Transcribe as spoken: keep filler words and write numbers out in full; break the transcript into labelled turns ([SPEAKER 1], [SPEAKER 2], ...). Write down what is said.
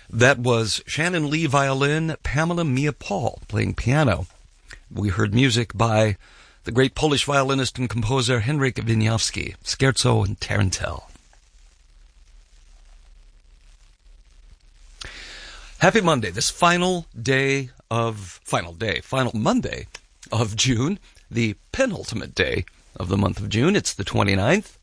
[SPEAKER 1] That was Shannon Lee violin, Pamela Mia Paul playing piano. We heard music by the great Polish violinist and composer Henryk Wieniawski, Scherzo and Tarantelle. Happy Monday, this final day of, final day, final Monday of June, the penultimate day of the month of June. It's the twenty-ninth.